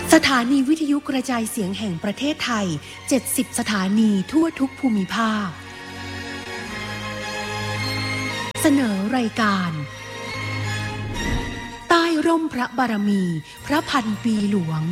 สถานีวิทยุกระจายเสียงแห่งประเทศไทย70สถานีทั่วทุกภูมิภาคเสนอรายการใต้ร่มพระบารมีพระพันปีหลวง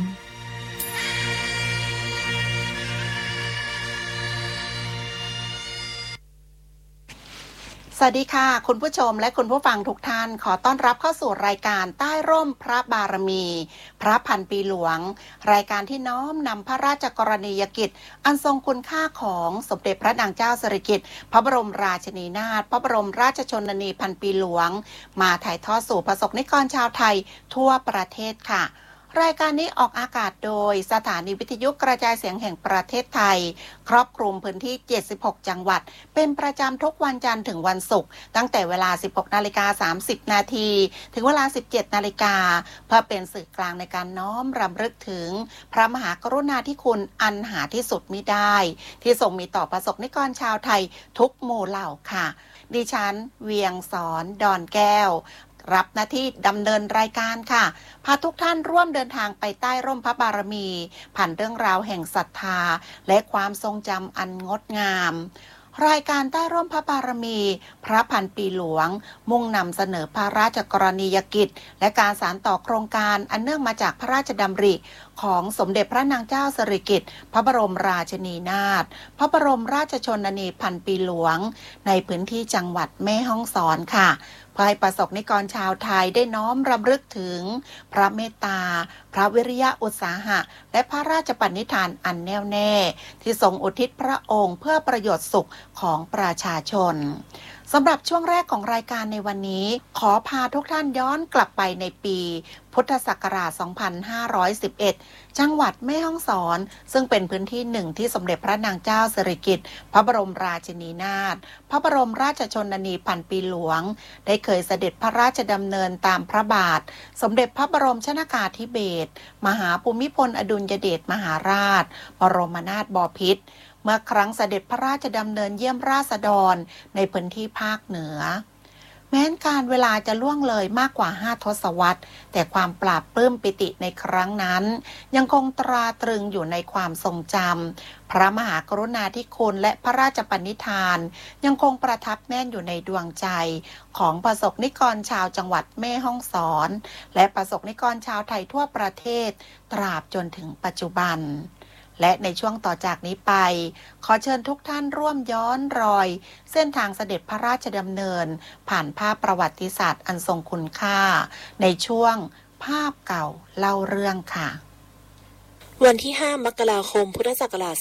สวัสดีค่ะคุณผู้ชมและคุณผู้ฟังทุกท่านขอต้อนรับเข้าสู่รายการใต้ร่มพระบารมีพระพันปีหลวงรายการที่น้อมนำพระราชกรณียกิจอันทรงคุณค่าของสมเด็จพระนางเจ้าสิริกิติ์พระบรมราชินีนาถพระบรมราชชนนีพันปีหลวงมาถ่ายทอดสู่ประสบนิกรชาวไทยทั่วประเทศค่ะรายการนี้ออกอากาศโดยสถานีวิทยุกระจายเสียงแห่งประเทศไทยครอบคลุมพื้นที่76จังหวัดเป็นประจำทุกวันจันทร์ถึงวันศุกร์ตั้งแต่เวลา 16:30 น.ถึงเวลา 17:00 น.เพื่อเป็นสื่อกลางในการน้อมรำลึกถึงพระมหากรุณาธิคุณอันหาที่สุดมิได้ที่ทรงมีต่อประสบนิกรชาวไทยทุกหมู่เหล่าค่ะดิฉันเวียงสอนดอนแก้วรับหน้าที่ดำเนินรายการค่ะพาทุกท่านร่วมเดินทางไปใต้ร่มพระบารมีผ่านเรื่องราวแห่งศรัทธาและความทรงจำอันงดงามรายการใต้ร่มพระบารมีพระพันปีหลวงมุ่งนำเสนอพระราชกรณียกิจและการสานต่อโครงการอันเนื่องมาจากพระราชดำริของสมเด็จพระนางเจ้าสิริกิติ์พระบรมราชินีนาถพระบรมราชชนนีพันปีหลวงในพื้นที่จังหวัดแม่ฮ่องสอนค่ะเพื่อให้ประสบนิกรชาวไทยได้น้อมรำลึกถึงพระเมตตาพระวิริยะอุตสาหะและพระราชปณิธานอันแน่วแน่ที่ทรงอุทิศพระองค์เพื่อประโยชน์สุขของประชาชนสำหรับช่วงแรกของรายการในวันนี้ขอพาทุกท่านย้อนกลับไปในปีพุทธศักราช 2511 จังหวัดแม่ฮ่องสอนซึ่งเป็นพื้นที่หนึ่งที่สมเด็จพระนางเจ้าสิริกิติ์พระบรมราชินีนาถพระบรมราชชนนีพันปีหลวงได้เคยเสด็จพระราชดำเนินตามพระบาทสมเด็จพระบรมชนกาธิเบศรมหาภูมิพลอดุลยเดชมหาราชบรมนาถบพิตรเมื่อครั้งเสด็จพระราชดำเนินเยี่ยมราษฎรในพื้นที่ภาคเหนือแม้นการเวลาจะล่วงเลยมากกว่า5ทศวรรษแต่ความปราบปลื้มปิติในครั้งนั้นยังคงตราตรึงอยู่ในความทรงจำพระมหากรุณาธิคุณและพระราชปณิธานยังคงประทับแน่นอยู่ในดวงใจของประสบนิกรชาวจังหวัดแม่ฮ่องสอนและประสบนิกรชาวไทยทั่วประเทศตราบจนถึงปัจจุบันและในช่วงต่อจากนี้ไปขอเชิญทุกท่านร่วมย้อนรอยเส้นทางเสด็จพระราชดำเนินผ่านภาพประวัติศาสตร์อันทรงคุณค่าในช่วงภาพเก่าเล่าเรื่องค่ะวันที่ 5 มกราคม พุทธศักราช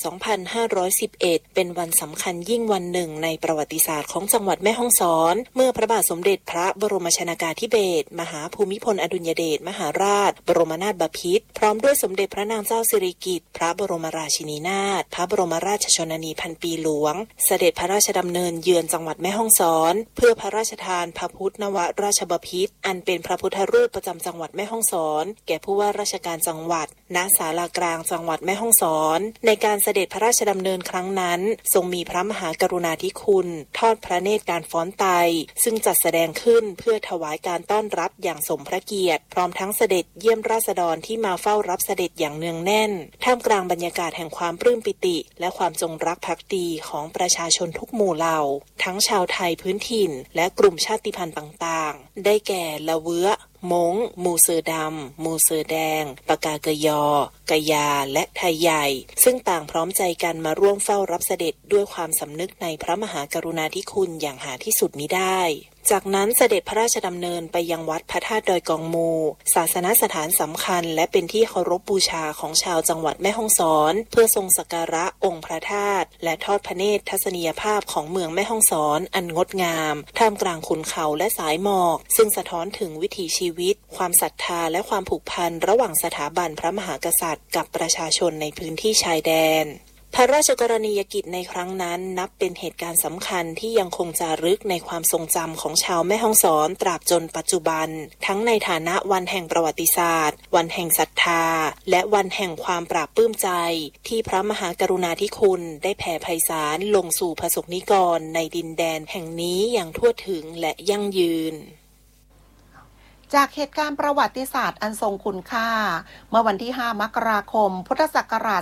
2511 เป็นวันสำคัญยิ่งวันหนึ่งในประวัติศาสตร์ของจังหวัดแม่ฮ่องสอนเมื่อพระบาทสมเด็จพระบรมชนกาธิเบศรมหาภูมิพลอดุลยเดชมหาราชบรมนาถบพิตรพร้อมด้วยสมเด็จพระนางเจ้าสิริกิติ์พระบรมราชินีนาถพระบรมราชชนนีพันปีหลวงเสด็จพระราชดำเนินเยือนจังหวัดแม่ฮ่องสอนเพื่อพระราชทานพระพุทธนวราชบพิตรอันเป็นพระพุทธรูปประจำจังหวัดแม่ฮ่องสอนแก่ผู้ว่าราชการจังหวัดณศาลากลางจังหวัดแม่ฮ่องสอนในการเสด็จพระราชดำเนินครั้งนั้นทรงมีพระมหากรุณาธิคุณทอดพระเนตรการฟ้อนไตซึ่งจัดแสดงขึ้นเพื่อถวายการต้อนรับอย่างสมพระเกียรติพร้อมทั้งเสด็จเยี่ยมราษฎรที่มาเฝ้ารับเสด็จอย่างเนืองแน่นท่ามกลางบรรยากาศแห่งความปลื้มปิติและความจงรักภักดีของประชาชนทุกหมู่เหล่าทั้งชาวไทยพื้นถิ่นและกลุ่มชาติพันธุ์ต่างๆได้แก่ละเวะม้งมูเซอร์ดำมูเซอร์แดงปากากยอกะยาและไทยใหญ่ซึ่งต่างพร้อมใจกันมาร่วมเฝ้ารับเสด็จด้วยความสำนึกในพระมหากรุณาธิคุณอย่างหาที่สุดมิได้จากนั้นเสด็จพระราชดำเนินไปยังวัดพระธาตุดอยกองมูศาสนสถานสำคัญและเป็นที่เคารพบูชาของชาวจังหวัดแม่ฮ่องสอนเพื่อทรงสักการะองค์พระธาตุและทอดพระเนตรทัศนียภาพของเมืองแม่ฮ่องสอนอันงดงามท่ามกลางขุนเขาและสายหมอกซึ่งสะท้อนถึงวิถีชีวิตความศรัทธาและความผูกพันระหว่างสถาบันพระมหากษัตริย์กับประชาชนในพื้นที่ชายแดนพระราชกรณียกิจในครั้งนั้นนับเป็นเหตุการณ์สำคัญที่ยังคงจารึกในความทรงจำของชาวแม่ฮ่องสอนตราบจนปัจจุบันทั้งในฐานะวันแห่งประวัติศาสตร์วันแห่งศรัทธาและวันแห่งความปราบปลื้มใจที่พระมหากรุณาธิคุณได้แผ่ไพศาลลงสู่ประสบนิกรในดินแดนแห่งนี้อย่างทั่วถึงและยั่งยืนจากเหตุการณ์ประวัติศาสตร์อันทรงคุณค่าเมื่อวันที่ 5 มกราคม พุทธศักราช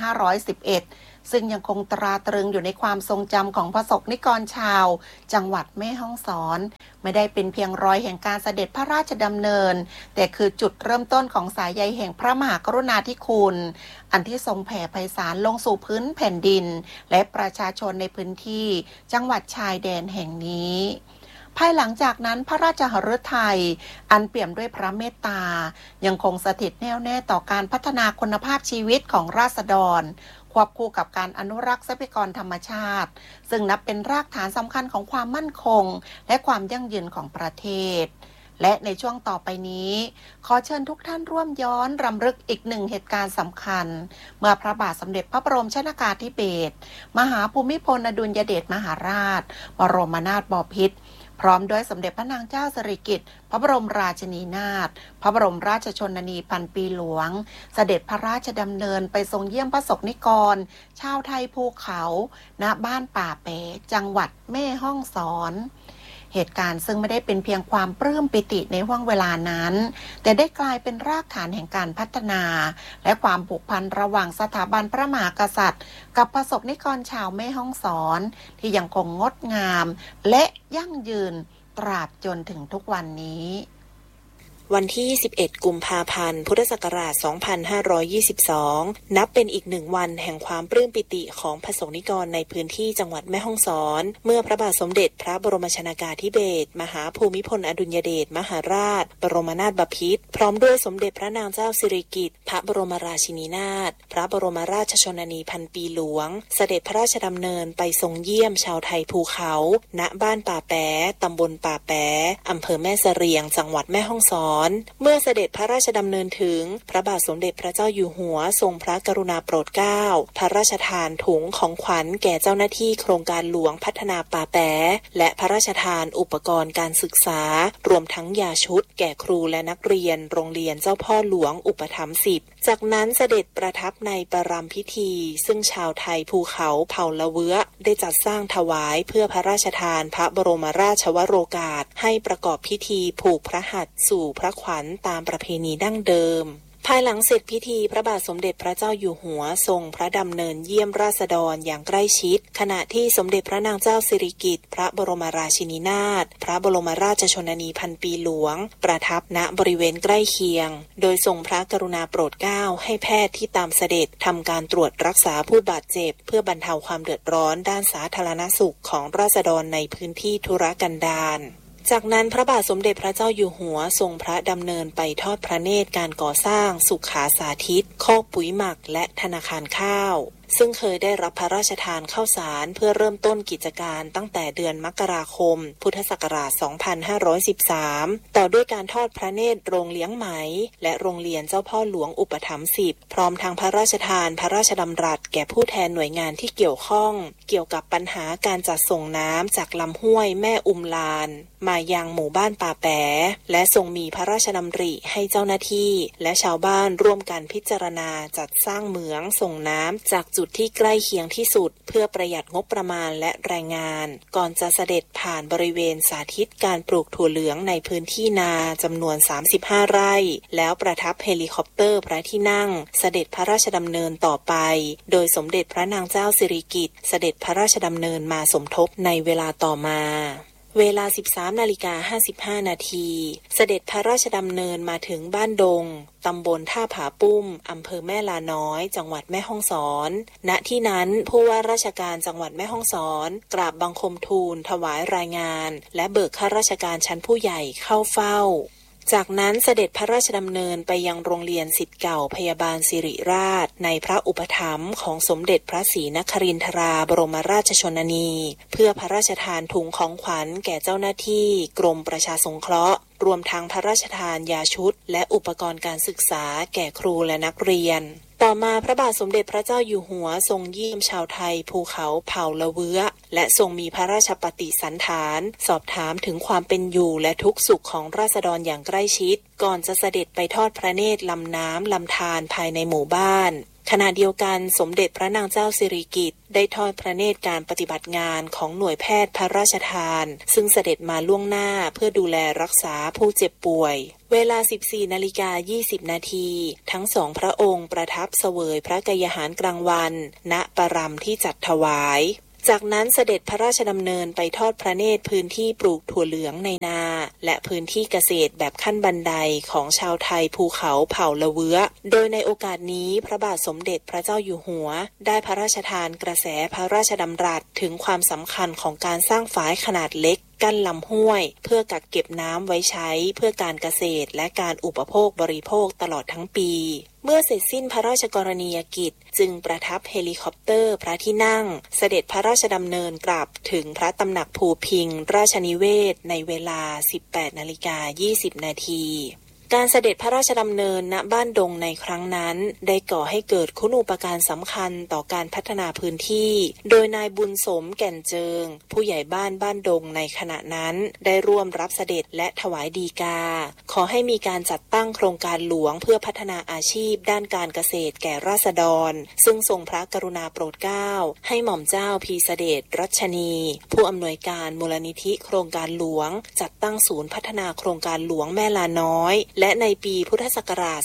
2511 ซึ่งยังคงตราตรึงอยู่ในความทรงจำของประสบนิกรชาวจังหวัดแม่ฮ่องสอนไม่ได้เป็นเพียงรอยแห่งการเสด็จพระราชดำเนินแต่คือจุดเริ่มต้นของสายใยแห่งพระมหากรุณาธิคุณอันที่ทรงแผ่ไพศาลลงสู่พื้นแผ่นดินและประชาชนในพื้นที่จังหวัดชายแดนแห่งนี้ภายหลังจากนั้นพระราชหฤทัยอันเปี่ยมด้วยพระเมตตายังคงสถิตแน่วแน่ต่อการพัฒนาคุณภาพชีวิตของราษฎรควบคู่กับการอนุรักษ์ทรัพยากรธรรมชาติซึ่งนับเป็นรากฐานสำคัญของความมั่นคงและความยั่งยืนของประเทศและในช่วงต่อไปนี้ขอเชิญทุกท่านร่วมย้อนรำลึกอีกหนึ่งเหตุการณ์สำคัญเมื่อพระบาทสมเด็จพระบรมชนกาธิเบศรมหาภูมิพลอดุลยเดชมหาราชบรมนาถบพิตรพร้อมด้วยสมเด็จพระนางเจ้าสิริกิติ์พระบรมราชินีนาถพระบรมราชชนนีพันปีหลวงเสด็จพระราชดำเนินไปทรงเยี่ยมพระสงฆ์นิกรชาวไทยภูเขาณบ้านป่าแปะจังหวัดแม่ฮ่องสอนเหตุการณ์ซึ่งไม่ได้เป็นเพียงความปลื้มปิติในห่วงเวลานั้นแต่ได้กลายเป็นรากฐานแห่งการพัฒนาและความผูกพันระหว่างสถาบันพระมหากษัตริย์กับประสบนิกรชาวแม่ฮ่องสอนที่ยังคงงดงามและยั่งยืนตราบจนถึงทุกวันนี้วันที่ 11 กุมภาพันธ์ พุทธศักราช 2522 นับเป็นอีกหนึ่งวันแห่งความปลื้มปิติของประสงค์นิกรในพื้นที่จังหวัดแม่ฮ่องสอนเมื่อพระบาทสมเด็จพระบรมชนกาธิเบศรมหาภูมิพลอดุลยเดชมหาราชบรมนาถบพิตรพร้อมด้วยสมเด็จพระนางเจ้าสิริกิติ์พระบรมราชินีนาถพระบรมราชชนนีพันปีหลวงเสด็จพระราชดำเนินไปทรงเยี่ยมชาวไทยภูเขาณบ้านป่าแปะตำบลป่าแปะอำเภอแม่เสรียงจังหวัดแม่ฮ่องสอนเมื่อเสด็จพระราชดำเนินถึงพระบาทสมเด็จพระเจ้าอยู่หัวทรงพระกรุณาโปรดเกล้าพระราชทานถุงของขวัญแก่เจ้าหน้าที่โครงการหลวงพัฒนาป่าแปะและพระราชทานอุปกรณ์การศึกษารวมทั้งยาชุดแก่ครูและนักเรียนโรงเรียนเจ้าพ่อหลวงอุปถัมภ์10จากนั้นเสด็จประทับในประรำพิธีซึ่งชาวไทยภูเขาเผ่าละเวะได้จัดสร้างถวายเพื่อพระราชทานพระบรมราชวโรกาสให้ประกอบพิธีผูกพระหัตถ์สู่พระขวัญตามประเพณีดั้งเดิมภายหลังเสร็จพิธีพระบาทสมเด็จพระเจ้าอยู่หัวทรงพระดำเนินเยี่ยมราษฎรอย่างใกล้ชิดขณะที่สมเด็จพระนางเจ้าสิริกิติ์พระบรมราชินีนาถพระบรมราชชนนีพันปีหลวงประทับณบริเวณใกล้เคียงโดยทรงพระกรุณาโปรดเกล้าให้แพทย์ที่ตามเสด็จทำการตรวจรักษาผู้บาดเจ็บเพื่อบรรเทาความเดือดร้อนด้านสาธารณสุขของราษฎรในพื้นที่ทุรกันดารจากนั้นพระบาทสมเด็จพระเจ้าอยู่หัวทรงพระดำเนินไปทอดพระเนตรการก่อสร้างสุขาสาธิตคอกปุ๋ยหมักและธนาคารข้าวซึ่งเคยได้รับพระราชทานข้าวสารเพื่อเริ่มต้นกิจการตั้งแต่เดือนมกราคมพุทธศักราช 2513 ต่อด้วยการทอดพระเนตรโรงเลี้ยงไหมและโรงเรียนเจ้าพ่อหลวงอุปถัมภ์10พร้อมทางพระราชทานพระราชดำรัสแก่ผู้แทนหน่วยงานที่เกี่ยวข้องเกี่ยวกับปัญหาการจัดส่งน้ำจากลำห้วยแม่อุมลานมายังหมู่บ้านป่าแปะและทรงมีพระราชดำริให้เจ้าหน้าที่และชาวบ้านร่วมกันพิจารณาจัดสร้างเหมืองส่งน้ำจากจุดที่ใกล้เคียงที่สุดเพื่อประหยัดงบประมาณและแรงงานก่อนจะเสด็จผ่านบริเวณสาธิตการปลูกถั่วเหลืองในพื้นที่นาจำนวน35ไร่แล้วประทับเฮลิคอปเตอร์พระที่นั่งเสด็จพระราชดำเนินต่อไปโดยสมเด็จพระนางเจ้าสิริกิติ์เสด็จพระราชดำเนินมาสมทบในเวลาต่อมาเวลา 13:55 นาทีเสด็จพระราชดำเนินมาถึงบ้านดงตำบลท่าผาปุ้มอำเภอแม่ลาน้อยจังหวัดแม่ฮ่องสอนณที่นั้นผู้ว่าราชการจังหวัดแม่ฮ่องสอนกราบบังคมทูลถวายรายงานและเบิกข้าราชการชั้นผู้ใหญ่เข้าเฝ้าจากนั้นเสด็จพระราชดำเนินไปยังโรงเรียนศิษย์เก่าพยาบาลสิริราชในพระอุปถัมภ์ของสมเด็จพระศรีนครินทราบรมราชชนนีเพื่อพระราชทานถุงของขวัญแก่เจ้าหน้าที่กรมประชาสงเคราะห์รวมทั้งพระราชทานยาชุดและอุปกรณ์การศึกษาแก่ครูและนักเรียนต่อมาพระบาทสมเด็จพระเจ้าอยู่หัวทรงเยี่ยมชาวไทยภูเขาเผ่าละเวะและทรงมีพระราชปฏิสันถานสอบถามถึงความเป็นอยู่และทุกสุขของราษฎรอย่างใกล้ชิดก่อนจะเสด็จไปทอดพระเนตรลำน้ำลำธารภายในหมู่บ้านขณะเดียวกันสมเด็จพระนางเจ้าสิริกิติ์ได้ทอดพระเนตรการปฏิบัติงานของหน่วยแพทย์พระราชทานซึ่งเสด็จมาล่วงหน้าเพื่อดูแลรักษาผู้เจ็บป่วยเวลา 14:20 นาทีทั้งสองพระองค์ประทับเสวยพระกยาหารกลางวันณปรำที่จัดถวายจากนั้นเสด็จพระราชดำเนินไปทอดพระเนตรพื้นที่ปลูกถั่วเหลืองในนาและพื้นที่เกษตรแบบขั้นบันไดของชาวไทยภูเขาเผ่าละเวื้อโดยในโอกาสนี้พระบาทสมเด็จพระเจ้าอยู่หัวได้พระราชทานกระแสพระราชดำรัสถึงความสำคัญของการสร้างฝายขนาดเล็กกั้นลำห้วยเพื่อกักเก็บน้ำไว้ใช้เพื่อการเกษตรและการอุปโภคบริโภคตลอดทั้งปีเมื่อเสร็จสิ้นพระราชกรณียกิจจึงประทับเฮลิคอปเตอร์พระที่นั่งเสด็จพระราชดำเนินกลับถึงพระตำหนักภูพิงค์ราชนิเวศในเวลา 18:20 นาทีการเสด็จพระราชดำเนินณบ้านดงในครั้งนั้นได้ก่อให้เกิดคุณูปการสำคัญต่อการพัฒนาพื้นที่โดยนายบุญสมแก่นเจิงผู้ใหญ่บ้านบ้านดงในขณะนั้นได้ร่วมรับเสด็จและถวายฎีกาขอให้มีการจัดตั้งโครงการหลวงเพื่อพัฒนาอาชีพด้านการเกษตรแก่ราษฎรซึ่งทรงพระกรุณาโปรดเกล้าให้หม่อมเจ้าพีเสด็จรัชนีผู้อำนวยการมูลนิธิโครงการหลวงจัดตั้งศูนย์พัฒนาโครงการหลวงแม่ลาน้อยและในปีพุทธศักราช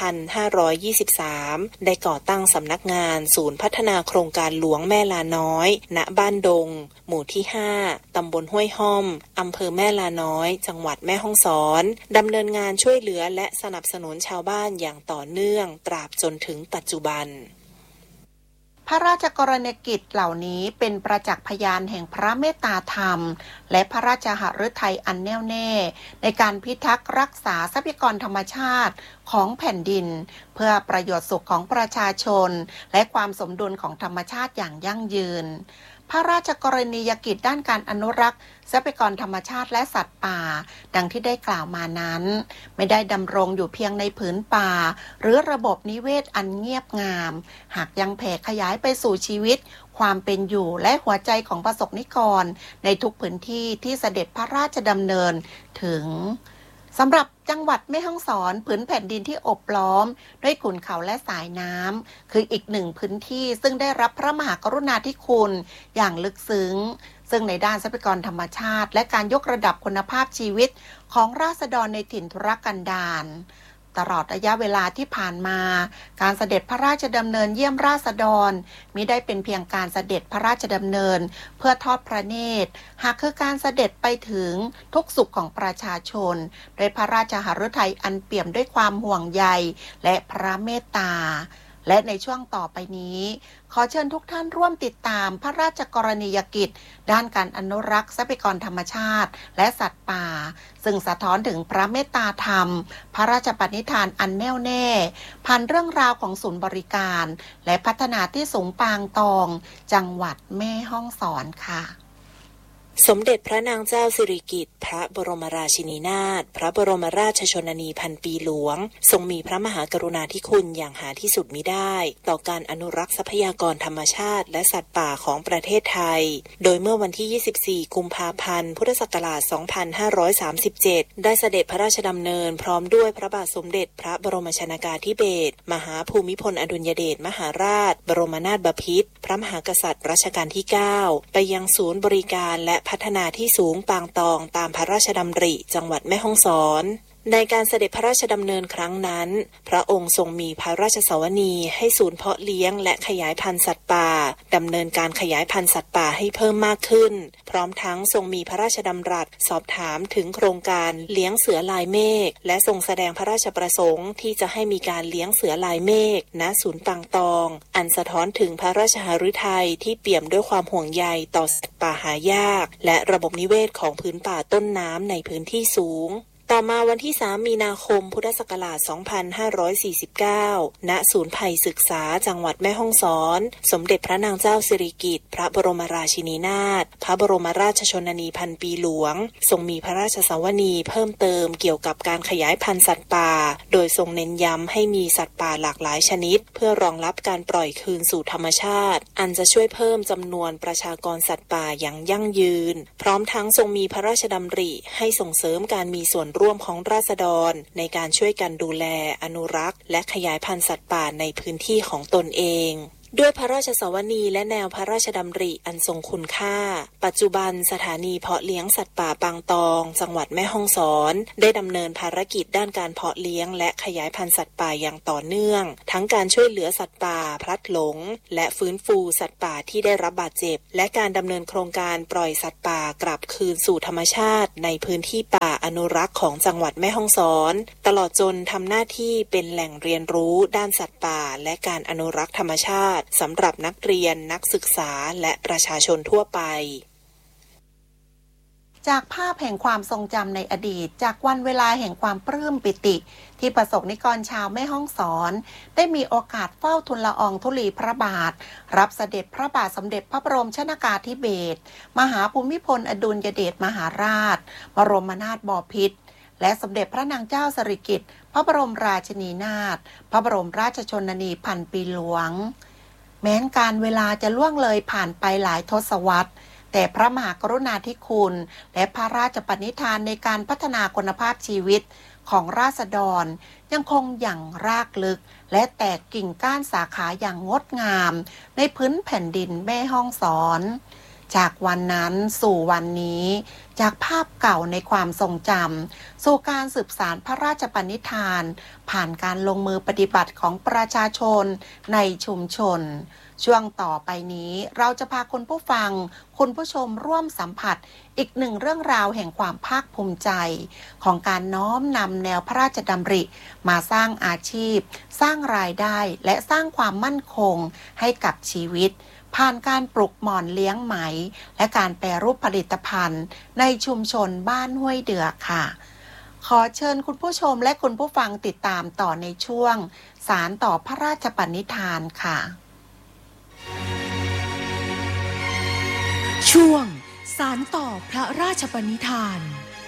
2523 ได้ก่อตั้งสำนักงานศูนย์พัฒนาโครงการหลวงแม่ลาน้อยณบ้านดงหมู่ที่ 5 ตำบลห้วยห้อมอำเภอแม่ลาน้อยจังหวัดแม่ฮ่องสอนดำเนินงานช่วยเหลือและสนับสนุนชาวบ้านอย่างต่อเนื่องตราบจนถึงปัจจุบันพระราชกรณียกิจเหล่านี้เป็นประจักษ์พยานแห่งพระเมตตาธรรมและพระราชหฤทัยอันแน่วแน่ในการพิทักษ์รักษาทรัพยากรธรรมชาติของแผ่นดินเพื่อประโยชน์สุขของประชาชนและความสมดุลของธรรมชาติอย่างยั่งยืนพระราชกรณียกิจด้านการอนุรักษ์ทรัพยากรธรรมชาติและสัตว์ป่าดังที่ได้กล่าวมานั้นไม่ได้ดำรงอยู่เพียงในผืนป่าหรือระบบนิเวศอันเงียบงามหากยังแผ่ขยายไปสู่ชีวิตความเป็นอยู่และหัวใจของประสบนิกรในทุกพื้นที่ที่เสด็จพระราชดำเนินถึงสำหรับจังหวัดแม่ฮ่องสอนผืนแผ่นดินที่อบล้อมด้วยขุนเขาและสายน้ำคืออีกหนึ่งพื้นที่ซึ่งได้รับพระมหากรุณาธิคุณอย่างลึกซึ้งซึ่งในด้านทรัพยากรธรรมชาติและการยกระดับคุณภาพชีวิตของราษฎรในถิ่นทุรกันดารตลอดระยะเวลาที่ผ่านมาการเสด็จพระราชดำเนินเยี่ยมราษฎรมิได้เป็นเพียงการเสด็จพระราชดำเนินเพื่อทอดพระเนตรหากคือการเสด็จไปถึงทุกสุขของประชาชนโดยพระราชหฤทัยอันเปี่ยมด้วยความห่วงใยและพระเมตตาและในช่วงต่อไปนี้ขอเชิญทุกท่านร่วมติดตามพระราชกรณียกิจด้านการอนุรักษ์ทรัพยากรธรรมชาติและสัตว์ป่าซึ่งสะท้อนถึงพระเมตตาธรรมพระราชปณิธานอันแน่วแน่ผ่านเรื่องราวของศูนย์บริการและพัฒนาที่สูงปางตองจังหวัดแม่ฮ่องสอนค่ะสมเด็จพระนางเจ้าสิริกิติ์พระบรมราชินีนาถพระบรมราชชนนีพันปีหลวงทรงมีพระมหากรุณาธิคุณอย่างหาที่สุดมิได้ต่อการอนุรักษ์ทรัพยากรธรรมชาติและสัตว์ป่าของประเทศไทยโดยเมื่อวันที่ 24 กุมภาพันธ์ พุทธศักราช 2537 ได้เสด็จพระราชดำเนินพร้อมด้วยพระบาทสมเด็จพระบรมชนกาธิเบศรมหาภูมิพลอดุลยเดชมหาราชบรมนาถบพิตรพระมหากษัตริย์รัชกาลที่ 9 ไปยังศูนย์บริการและพัฒนาที่สูงปางตองตามพระราชดำริจังหวัดแม่ฮ่องสอนในการเสด็จพระราชดำเนินครั้งนั้นพระองค์ทรงมีพระราชสวนีให้ศูนย์เพาะเลี้ยงและขยายพันธุ์สัตว์ป่าดำเนินการขยายพันธุ์สัตว์ป่าให้เพิ่มมากขึ้นพร้อมทั้งทรงมีพระราชดำรัสสอบถามถึงโครงการเลี้ยงเสือลายเมฆและทรงแสดงพระราชประสงค์ที่จะให้มีการเลี้ยงเสือลายเมฆณศูนย์ปางตองอันสะท้อนถึงพระราชหฤทัยที่เปี่ยมด้วยความห่วงใยต่อสัตว์ป่าหายากและระบบนิเวศของพื้นป่าต้นน้ำในพื้นที่สูงต่อมาวันที่ 3 มีนาคม พุทธศักราช 2549 ณ ศูนย์ไผ่ศึกษาจังหวัดแม่ฮ่องสอนสมเด็จพระนางเจ้าสิริกิติ์พระบรมราชินีนาถพระบรมราชชนนีพันปีหลวงทรงมีพระราชสวนีเพิ่มเติมเกี่ยวกับการขยายพันธุ์สัตว์ป่าโดยทรงเน้นย้ำให้มีสัตว์ป่าหลากหลายชนิดเพื่อรองรับการปล่อยคืนสู่ธรรมชาติอันจะช่วยเพิ่มจำนวนประชากรสัตว์ป่าอย่างยั่งยืนพร้อมทั้งทรงมีพระราชดำริให้ส่งเสริมการมีส่วนร่วมของราษฎรในการช่วยกันดูแลอนุรักษ์และขยายพันธุ์สัตว์ป่าในพื้นที่ของตนเองด้วยพระราชสวนีและแนวพระราชดำริอันทรงคุณค่าปัจจุบันสถานีเพาะเลี้ยงสัตว์ป่าปางตองจังหวัดแม่ฮ่องสอนได้ดำเนินภารกิจด้านการเพาะเลี้ยงและขยายพันธุ์สัตว์ป่าอย่างต่อเนื่องทั้งการช่วยเหลือสัตว์ป่าพลัดหลงและฟื้นฟูสัตว์ป่าที่ได้รับบาดเจ็บและการดำเนินโครงการปล่อยสัตว์ป่ากลับคืนสู่ธรรมชาติในพื้นที่ป่าอนุรักษ์ของจังหวัดแม่ฮ่องสอนตลอดจนทำหน้าที่เป็นแหล่งเรียนรู้ด้านสัตว์ป่าและการอนุรักษ์ธรรมชาติสำหรับนักเรียนนักศึกษาและประชาชนทั่วไปจากภาพแห่งความทรงจำในอดีตจากวันเวลาแห่งความปลื้มปิติที่ประสบนิกรชาวแม่ฮ่องสอนได้มีโอกาสเฝ้าทูลละอองธุลีพระบาทรับเสด็จพระบาทสมเด็จพระบรมชนกาธิเบศรมหาภูมิพลอดุลยเดชมหาราชบรมนาถบพิตรและสมเด็จพระนางเจ้าสิริกิติ์พระบรมราชินีนาถพระบรมราชชนนีพันปีหลวงแม้นการเวลาจะล่วงเลยผ่านไปหลายทศวรรษแต่พระมหากรุณาธิคุณและพระราชปณิธานในการพัฒนาคุณภาพชีวิตของราษฎรยังคงอย่างรากลึกและแตกกิ่งก้านสาขาอย่างงดงามในพื้นแผ่นดินแม่ฮ่องสอนจากวันนั้นสู่วันนี้จากภาพเก่าในความทรงจำสู่การสืบสานพระราชปณิธานผ่านการลงมือปฏิบัติของประชาชนในชุมชนช่วงต่อไปนี้เราจะพาคุณผู้ฟังคุณผู้ชมร่วมสัมผัสอีกหนึ่งเรื่องราวแห่งความภาคภูมิใจของการน้อมนำแนวพระราชดำริมาสร้างอาชีพสร้างรายได้และสร้างความมั่นคงให้กับชีวิตผ่านการปลูกหม่อนเลี้ยงไหมและการแปรรูปผลิตภัณฑ์ในชุมชนบ้านห้วยเดือค่ะขอเชิญคุณผู้ชมและคุณผู้ฟังติดตามต่อในช่วงสารต่อพระราชปณิธานค่ะช่วงสารต่อพระราชปณิธาน